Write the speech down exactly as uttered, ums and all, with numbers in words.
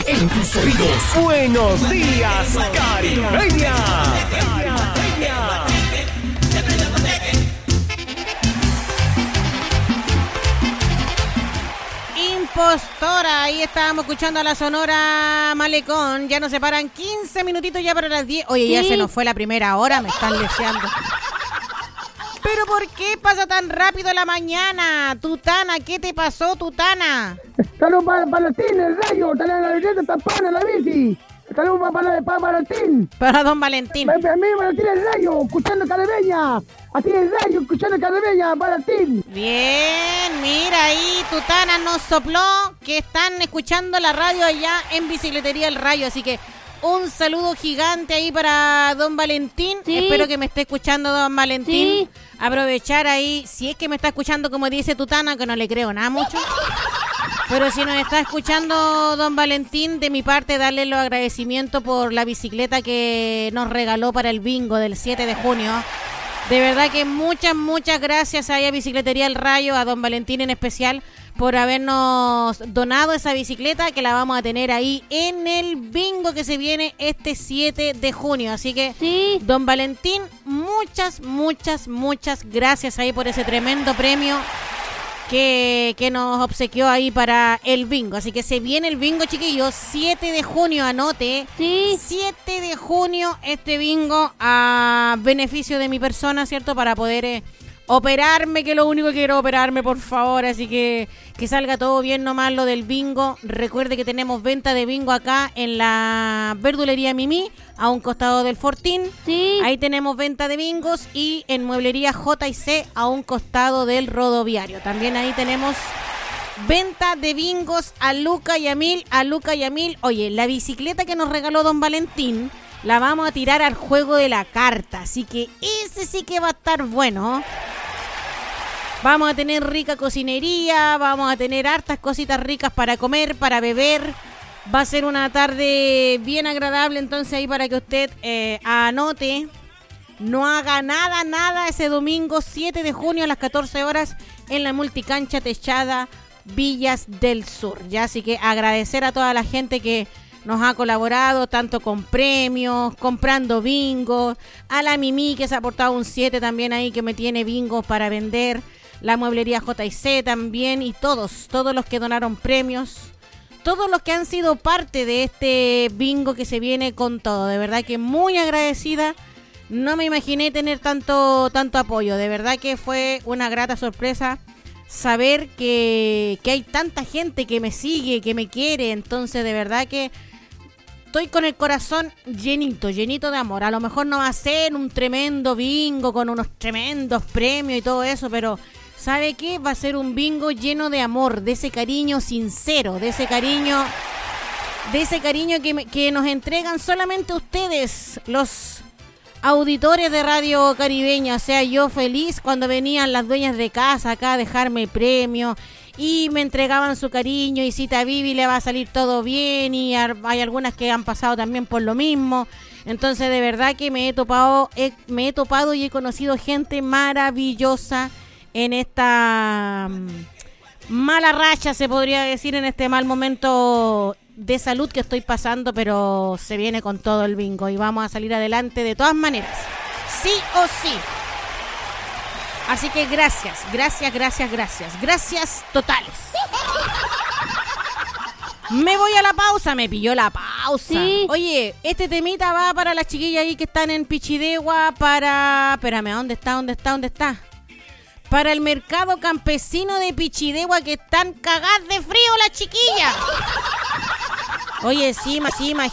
en tus oídos. Buenos días, Caribeña. Impostora, ahí estábamos escuchando a la Sonora Malecón. Ya nos separan quince minutitos ya para las diez. Oye, ¿sí? Ya se nos fue la primera hora, me están deseando. ¿Pero por qué pasa tan rápido la mañana? Tutana, ¿qué te pasó, Tutana? Saludos para Valentín, el rayo, está en la bicicleta, está para la bici. Saludos para, para Valentín. Para don Valentín. Para mí, Valentín, el rayo, escuchando Caribeña. Así el rayo, escuchando Caribeña, Valentín. Bien, mira ahí, Tutana nos sopló que están escuchando la radio allá en Bicicletería El Rayo, así que un saludo gigante ahí para don Valentín. Sí. Espero que me esté escuchando don Valentín. Sí. Aprovechar ahí, si es que me está escuchando como dice Tutana, que no le creo nada mucho. Pero si nos está escuchando don Valentín, de mi parte darle los agradecimientos por la bicicleta que nos regaló para el bingo del siete de junio. De verdad que muchas, muchas gracias ahí a Bicicletería El Rayo, a don Valentín en especial, por habernos donado esa bicicleta que la vamos a tener ahí en el bingo que se viene este siete de junio. Así que, sí. Don Valentín, muchas, muchas, muchas gracias ahí por ese tremendo premio que, que nos obsequió ahí para el bingo. Así que se viene el bingo, chiquillos, siete de junio, anote. Sí. siete de junio este bingo a beneficio de mi persona, ¿cierto? Para poder eh, operarme, que es lo único que quiero, operarme, por favor. Así que que salga todo bien nomás lo del bingo. Recuerde que tenemos venta de bingo acá en la verdulería Mimi, a un costado del Fortín. Sí. Ahí tenemos venta de bingos, y en mueblería J y C a un costado del Rodoviario. También ahí tenemos venta de bingos a Luca y a Mil, a Luca y a Mil. Oye, la bicicleta que nos regaló don Valentín la vamos a tirar al juego de la carta, así que ese sí que va a estar bueno. Vamos a tener rica cocinería, vamos a tener hartas cositas ricas para comer, para beber. Va a ser una tarde bien agradable, entonces ahí para que usted eh, anote. No haga nada, nada ese domingo siete de junio a las catorce horas en la multicancha techada Villas del Sur. Ya, así que agradecer a toda la gente que nos ha colaborado, tanto con premios, comprando bingos, a la Mimi que se ha aportado un siete también ahí, que me tiene bingos para vender, la mueblería J y C también, y todos, todos los que donaron premios, todos los que han sido parte de este bingo que se viene con todo. De verdad que muy agradecida. No me imaginé tener tanto, tanto apoyo. De verdad que fue una grata sorpresa saber que, que hay tanta gente que me sigue, que me quiere. Entonces, de verdad que estoy con el corazón llenito, llenito de amor. A lo mejor no va a ser un tremendo bingo con unos tremendos premios y todo eso, pero ¿sabe qué? Va a ser un bingo lleno de amor, de ese cariño sincero, de ese cariño, de ese cariño que, me, que nos entregan solamente ustedes, los auditores de Radio Caribeña. O sea, yo feliz cuando venían las dueñas de casa acá a dejarme premio y me entregaban su cariño, y Cita Vivi le va a salir todo bien, y hay algunas que han pasado también por lo mismo. Entonces, de verdad que me he topado, he, me he topado y he conocido gente maravillosa en esta mala racha, se podría decir, en este mal momento de salud que estoy pasando, pero se viene con todo el bingo y vamos a salir adelante de todas maneras, sí o sí. Así que gracias, gracias, gracias, gracias, gracias totales. Me voy a la pausa, me pilló la pausa. Sí. Oye, este temita va para las chiquillas ahí que están en Pichidegua, para... Espérame, ¿dónde está? ¿Dónde está? ¿Dónde está? Para el mercado campesino de Pichidegua, que están cagadas de frío las chiquillas. Oye, sí, sí,